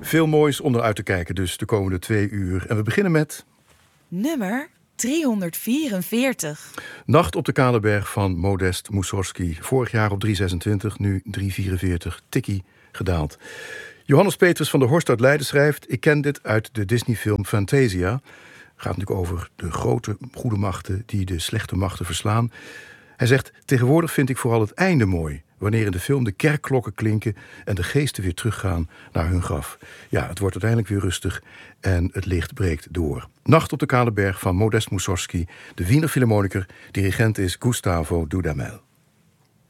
Veel moois om eruit te kijken dus de komende 2 uur. En we beginnen met... Nummer 344. Nacht op de Kalenberg van Modest Mussorgsky. Vorig jaar op 326, nu 344. Tikkie gedaald. Johannes Petrus van der Horst uit Leiden schrijft... Ik ken dit uit de Disney-film Fantasia. Het gaat natuurlijk over de grote goede machten die de slechte machten verslaan. Hij zegt, tegenwoordig vind ik vooral het einde mooi. Wanneer in de film de kerkklokken klinken en de geesten weer teruggaan naar hun graf. Ja, het wordt uiteindelijk weer rustig en het licht breekt door. Nacht op de Kalenberg van Modest Mussorgsky. De Wiener Philharmoniker, dirigent is Gustavo Dudamel.